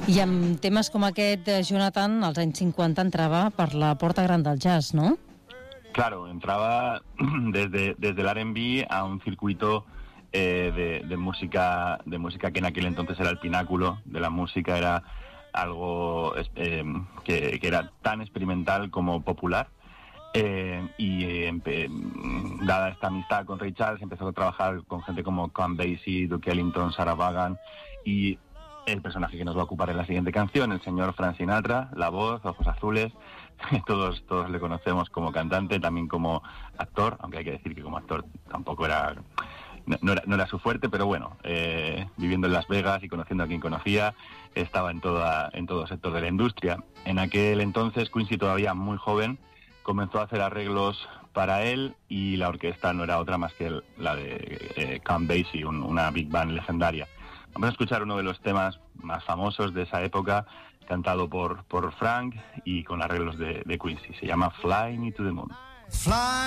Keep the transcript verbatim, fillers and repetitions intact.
I amb temes com aquest, Jonathan, als anys cinquanta entrava per la porta gran del jazz, ¿no? Claro, entraba desde, desde el R and B a un circuito eh, de, de música de música que en aquel entonces era el pináculo de la música, era algo eh, que, que era tan experimental como popular. Eh, y eh, dada esta amistad con Ray Charles, empezó a trabajar con gente como Count Basie, Duke Ellington, Sarah Vaughan, y el personaje que nos va a ocupar en la siguiente canción, el señor Frank Sinatra, la voz, ojos azules. Todos, todos le conocemos como cantante, también como actor, aunque hay que decir que como actor tampoco era no, no era, no era su fuerte, pero bueno, eh, viviendo en Las Vegas y conociendo a quien conocía, estaba en toda en todo sector de la industria. En aquel entonces, Quincy, todavía muy joven, comenzó a hacer arreglos para él, y la orquesta no era otra más que el, la de eh, Count Basie, un, una big band legendaria. Vamos a escuchar uno de los temas más famosos de esa época, cantado por, por Frank y con arreglos de, de Quincy. Se llama Fly Me to the Moon. Fly